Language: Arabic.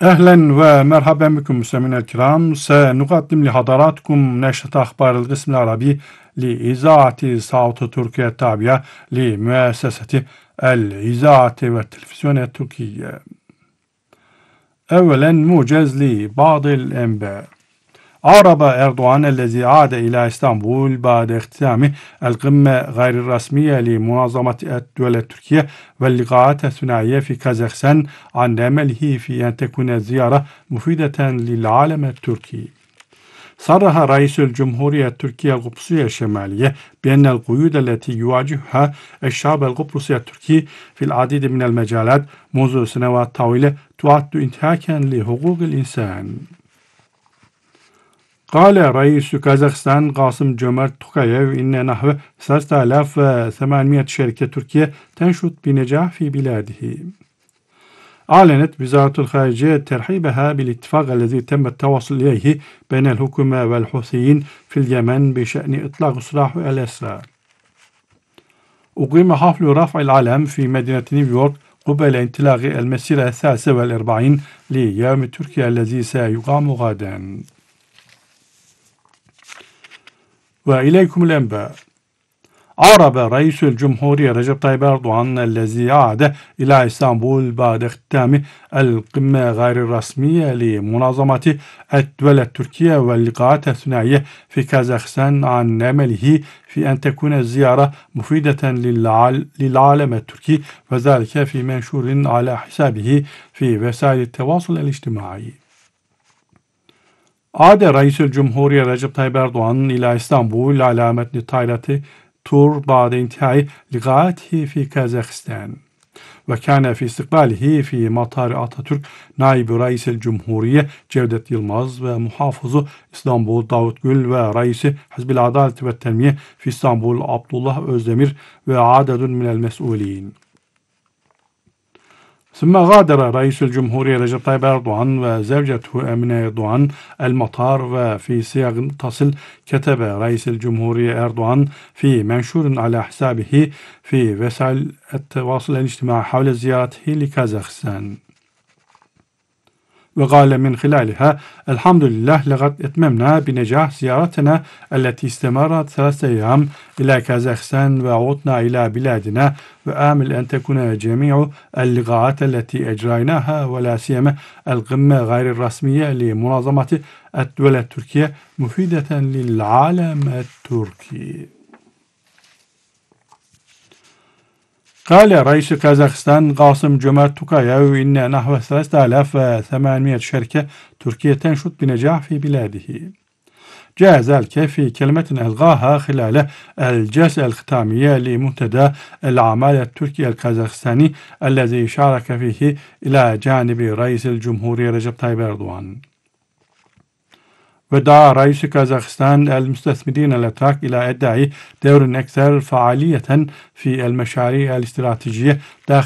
أهلا ومرحبا بكم مستمعينا الكرام. سنقدم لحضراتكم نشرة أخبار القسم العربي لإذاعة صوت تركيا التابعة لمؤسسة الإذاعة والتلفزيون التركية. أولا موجز لبعض الأنباء. أعرب أردوغان الذي عاد إلى إسطنبول بعد اختتام القمة غير الرسمية لمنظمة الدول التركية واللقاءات الثنائية في كازاخستان عن أمله في أن تكون الزيارة مفيدة للعالم التركي. صرح رئيس الجمهورية التركية القبرصية الشمالية بأن القيود التي يواجهها الشعب القبرصي التركي في العديد من المجالات منذ سنوات طويلة تعد انتهاكا لحقوق الإنسان. قال رئيس كازاخستان قاسم جومرت توكايف إن نحو 3800 شركة تركية تنشط بنجاح في بلاده. أعلنت وزارة الخارجية ترحيبها بالاتفاق الذي تم التوصل إليه بين الحكومة والحوثيين في اليمن بشأن إطلاق سراح الأسرى. أقيم حفل رفع العلم في مدينة نيويورك قبل انطلاق المسيرة 43 ليوم تركيا الذي سيقام غدا. وإليكم الأنباء. أعرب رئيس الجمهورية رجب طيب أردوغان الذي عاد إلى إسطنبول بعد اختتام القمة غير الرسمية لمنظمة الدول التركية واللقاءات الثنائية في كازاخستان عن أمله في أن تكون الزيارة مفيدة للعالم التركي، وذلك في منشور على حسابه في وسائل التواصل الاجتماعي. عاد رئيس الجمهورية رجب طيب أردوغان إلى إسطنبول على متن طائرة تور بعد انتهاء لقاءاته في كازاخستان، وكان في استقباله في مطار أتاتورك نائب رئيس الجمهورية جودت يلماز ومحافظ إسطنبول داوود جül ورئيس حزب العدالة والتنمية في إسطنبول عبد الله özdemir وعدد من المسؤولين. ثم غادر رئيس الجمهورية رجب طيب أردوغان وزوجته أمينة أردوغان المطار، وفي سياق متصل كتب رئيس الجمهورية أردوغان في منشور على حسابه في وسائل التواصل الاجتماعي حول زيارته لكازاخستان، وقال من خلالها: الحمد لله، لقد أتممنا بنجاح زيارتنا التي استمرت 3 أيام إلى كازاخستان وعدنا إلى بلادنا، وآمل أن تكون جميع اللقاءات التي أجريناها ولا سيما القمة غير الرسمية لمنظمة الدول التركية مفيدة للعالم التركي. قال رئيس كازاخستان قاسم جومرت توكايف إن نحو 3800 شركة تركية تنشط بنجاح في بلاده. جاء ذلك في كلمة ألقاها خلال الجلسة الختامية لمنتدى الأعمال التركي الكازاخستاني الذي شارك فيه إلى جانب رئيس الجمهورية رجب طيب أردوغان. ودعا رئيس كازاخستان المستثمرين الأتراك إلى إداء دور أكثر فعالية في المشاريع الاستراتيجية داخل